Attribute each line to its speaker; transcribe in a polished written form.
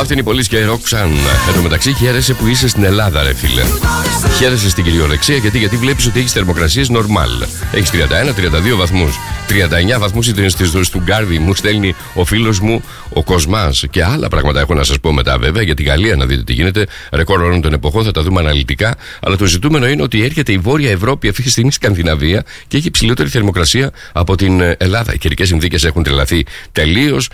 Speaker 1: Αυτή είναι η Police και Roxanne. Εν τω μεταξύ, χαίρεσαι που είσαι στην Ελλάδα, ρε φίλε. Χαίρεσαι στην κυριολεξία γιατί βλέπεις ότι έχεις θερμοκρασίες normal. Έχεις 31-32 βαθμούς. 39 βαθμούς ήταν στο Γκάρδι, μου στέλνει ο φίλος μου ο Κοσμάς. Και άλλα πράγματα έχω να σας πω μετά, βέβαια, για τη Γαλλία να δείτε τι γίνεται. Ρεκόρ όλων των εποχών, θα τα δούμε αναλυτικά. Αλλά το ζητούμενο είναι ότι έρχεται η Βόρεια Ευρώπη αυτή τη στιγμή, Σκανδιναβία, και έχει υψηλότερη θερμοκρασία από την Ελλάδα. Οι καιρικές συνθήκες έχουν τρελαθεί τελείως.